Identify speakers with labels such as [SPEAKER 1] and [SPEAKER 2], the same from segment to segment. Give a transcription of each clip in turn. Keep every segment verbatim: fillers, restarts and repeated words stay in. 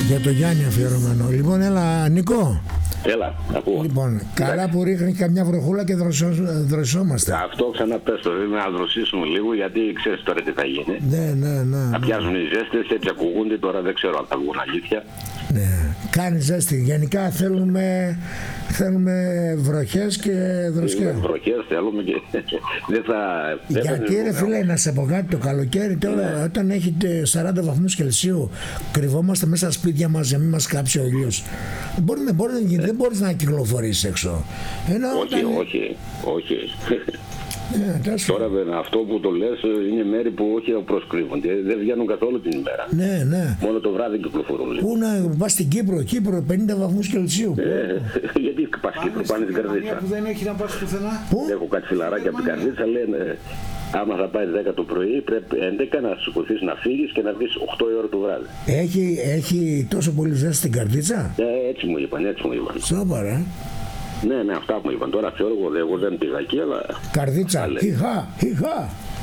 [SPEAKER 1] Για το Γιάννη αφιερωμένο. Λοιπόν, έλα Νίκο.
[SPEAKER 2] Έλα, ακούω.
[SPEAKER 1] Λοιπόν, καλά που ρίχνει καμιά βροχούλα και δροσό, δροσόμαστε.
[SPEAKER 2] Αυτό ξαναπες το, δηλαδή να δροσίσουμε λίγο, γιατί ξέρεις τώρα τι θα γίνει.
[SPEAKER 1] Ναι, ναι, ναι.
[SPEAKER 2] Θα
[SPEAKER 1] ναι.
[SPEAKER 2] πιάσουν οι ζέστες, έτσι ακουγούνται, τώρα δεν ξέρω αν θα βγουν αλήθεια.
[SPEAKER 1] Ναι, κάνει ζέστη. Γενικά θέλουμε, θέλουμε βροχές και δροσιά.
[SPEAKER 2] Βροχές θέλουμε και δεν θα... Δεν
[SPEAKER 1] Γιατί
[SPEAKER 2] θα
[SPEAKER 1] ρε φίλε, να σε πω κάτι, το καλοκαίρι τώρα, ναι. Όταν έχει σαράντα βαθμούς Κελσίου, κρυβόμαστε μέσα στα σπίτια μας για να μην μας κάψει ο ήλιος. Μπορεί, μπορεί, ναι. Δεν μπορείς να κυκλοφορήσεις έξω. Ενώ
[SPEAKER 2] όχι,
[SPEAKER 1] όταν...
[SPEAKER 2] όχι, όχι.
[SPEAKER 1] Ναι,
[SPEAKER 2] τώρα βέβαια, αυτό που το λες είναι μέρη που όχι προσκρύβονται, δεν βγαίνουν καθόλου την ημέρα.
[SPEAKER 1] Ναι, ναι.
[SPEAKER 2] Μόνο το βράδυ κυκλοφορούν.
[SPEAKER 1] Πού να πας στην Κύπρο, Κύπρο πενήντα βαθμούς Κελσίου.
[SPEAKER 2] Ε, γιατί πας Κύπρο, πάνε στην Καρδίτσα.
[SPEAKER 3] Που δεν έχει να πας πουθενά.
[SPEAKER 2] Έχω κάτι φιλαράκια από την Καρδίτσα, λένε άμα θα πάει δέκα το πρωί πρέπει έντεκα να σηκωθείς να φύγεις και να βγεις οκτώ η ώρα το βράδυ.
[SPEAKER 1] Έχει, έχει τόσο πολύ ζέστη στην Καρδίτσα.
[SPEAKER 2] Ε, έτσι μου είπαν, έτσι μου είπαν.
[SPEAKER 1] Σόπαρα.
[SPEAKER 2] Ναι, ναι, αυτά μου είπαν. Τώρα ξέρω εγώ, εγώ δεν πήγα εκεί, αλλά...
[SPEAKER 1] Καρδίτσα, χιχά, χιχά.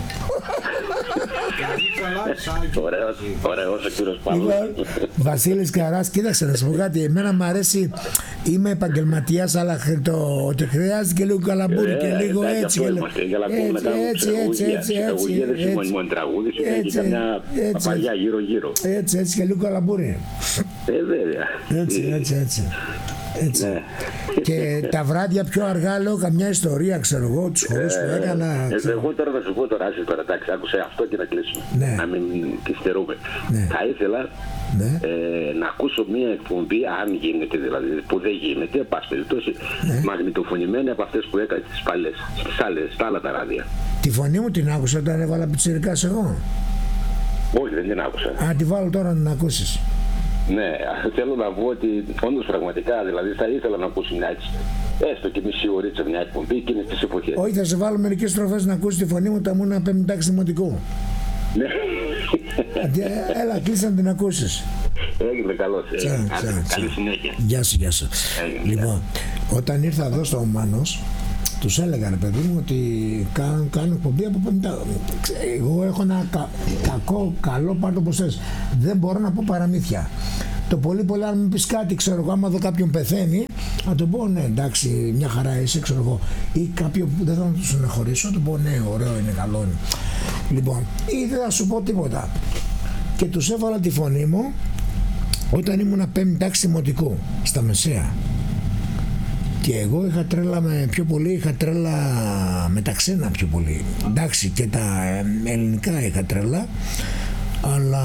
[SPEAKER 2] Ωραίος, ωραίος ο κύριος Παύλος.
[SPEAKER 1] Βασίλης Καράς, κοίταξε να σου πω κάτι. Εμένα μου αρέσει, είμαι επαγγελματίας, αλλά το ότι χρειάζεται και λίγο καλαμπούρι και λίγο έτσι. Έτσι, έτσι, έτσι.
[SPEAKER 2] Δεν σημαίνει μόνο τραγούδι, σημαίνει και καμιά παπαγιά γύρω-γύρω.
[SPEAKER 1] Έτσι, έτσι και λίγο καλαμπούρι.
[SPEAKER 2] Ε, βέβαια.
[SPEAKER 1] Έτσι, έτσι, έτσι. Έτσι.
[SPEAKER 2] Ναι.
[SPEAKER 1] Και τα βράδια πιο αργά λέω καμιά ιστορία, ξέρω εγώ, τους χορούς που έκανα.
[SPEAKER 2] Ε, εγώ τώρα θα σου πω τώρα, άσυ τώρα, εντάξει, άκουσε αυτό και να κλείσουμε.
[SPEAKER 1] Ναι.
[SPEAKER 2] Να μην κυστερούμε.
[SPEAKER 1] Ναι.
[SPEAKER 2] Θα ήθελα
[SPEAKER 1] ναι.
[SPEAKER 2] ε, να ακούσω μία εκπομπή, αν γίνεται δηλαδή, που δεν γίνεται, πάση περιπτώσει, ναι. μαγνητοφωνημένη από αυτές που έκανε τις παλιές, στις άλλες, στα άλλα τα ράδια.
[SPEAKER 1] Τη φωνή μου την άκουσα όταν έβαλα πιτσιρικάς εγώ.
[SPEAKER 2] Όχι, δεν την άκουσα.
[SPEAKER 1] Α, τη βάλω τώρα να την ακούσεις.
[SPEAKER 2] Ναι, θέλω να πω ότι όντως πραγματικά, δηλαδή θα ήθελα να ακούσω μια έτσι, έστω και μισή ωρίτσα μια εκπομπή εκείνες τις εποχές.
[SPEAKER 1] Όχι, θα σε βάλω μερικές στροφές να ακούσεις τη φωνή μου όταν ήμουν ένα πέμπτη δημοτικού.
[SPEAKER 2] Ναι.
[SPEAKER 1] Έλα, κλείσε να την ακούσεις.
[SPEAKER 2] Έγινε, καλώς. Καλή συνέχεια.
[SPEAKER 1] Γεια σου, γεια σου. Λοιπόν, όταν ήρθα εδώ στο Μάνος, τους έλεγα ρε παιδί μου ότι κάνουν, κάνουν εκπομπή από πέμπτη. Εγώ έχω ένα κα, κακό, καλό, πάρ' το πως θες. Δεν μπορώ να πω παραμύθια. Το πολύ πολύ αν μου πεις κάτι, ξέρω εγώ, άμα δω κάποιον πεθαίνει, να το πω ναι, εντάξει, μια χαρά είσαι, ξέρω εγώ. Ή κάποιον που δεν θα του συνεχωρήσω, να το πω ναι, ωραίο είναι, καλό είναι. Λοιπόν, ή δεν θα σου πω τίποτα. Και τους έβαλα τη φωνή μου όταν ήμουν πέμπτη δημοτικού, στα μεσαία. Και εγώ είχα τρέλα με πιο πολύ, είχα τρέλα με τα ξένα πιο πολύ. Εντάξει, και τα ελληνικά είχα τρέλα, αλλά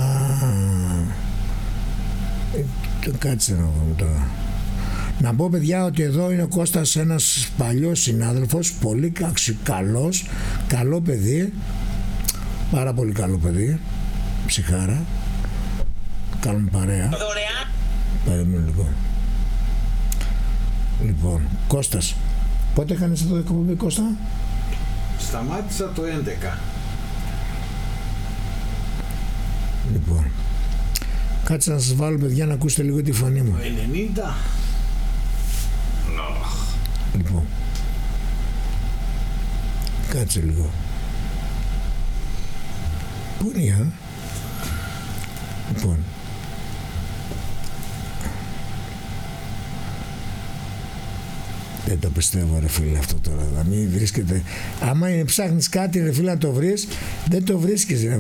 [SPEAKER 1] ε, κάτσε να δούμε τώρα. Να πω παιδιά ότι εδώ είναι ο Κώστας, ένας παλιός συνάδελφος, πολύ καλός, καλό παιδί, πάρα πολύ καλό παιδί, ψυχάρα, κάνουμε παρέα. Παρέμεινε λοιπόν. Λοιπόν, Κώστας, πότε έκανες εδώ εκπομπή, Κώστα?
[SPEAKER 3] Σταμάτησα το έντεκα.
[SPEAKER 1] Λοιπόν, κάτσε να σας βάλω παιδιά να ακούσετε λίγο τη φωνή μου.
[SPEAKER 3] Το ενενήντα.
[SPEAKER 1] Λοιπόν, κάτσε λίγο. Πού είναι η α? Λοιπόν, δεν το πιστεύω ρε φίλε αυτό τώρα, να μην βρίσκεται. Άμα είναι, ψάχνεις κάτι ρε φίλε να το βρεις, δεν το βρίσκεις ρε.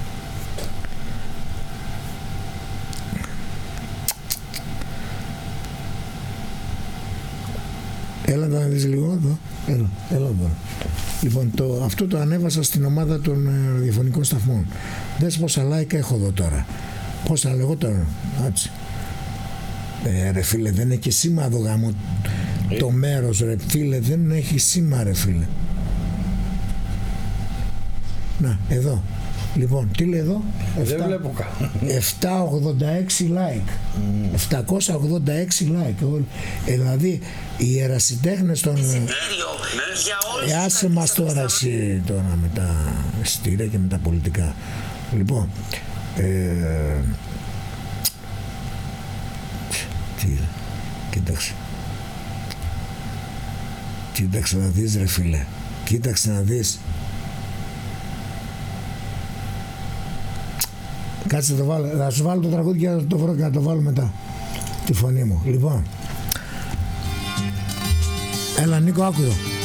[SPEAKER 1] Έλα να δεις λίγο εδώ. Έλα, έλα εδώ. Λοιπόν, το, αυτό το ανέβασα στην ομάδα των ε, ραδιοφωνικών σταθμών. Δες πόσα like έχω εδώ τώρα. Πόσα λέγω τώρα. Έτσι. Ε, ρε φίλε, δεν έχει σήμα εδώ γάμο. Ε. Το μέρος ρε φίλε, δεν έχει σήμα ρε φίλε. Να, εδώ. Λοιπόν, τι λέει εδώ?
[SPEAKER 3] Δεν βλέπω καν.
[SPEAKER 1] επτακόσια ογδόντα έξι like. Mm. επτακόσια ογδόντα έξι like. Ε, δηλαδή οι ερασιτέχνες των... Ε, άσε μας τώρα εσύ τώρα με τα στήρια και με τα πολιτικά. Λοιπόν, ε, τι, κοίταξε. Κοίταξε να δεις ρε φίλε. Κοίταξε να δεις. Κάτσε το βάλω. Θα σου βάλω το τραγούδι και θα το βρω και θα το βάλω μετά. Τη φωνή μου. Λοιπόν. Έλα Νίκο, άκου εδώ.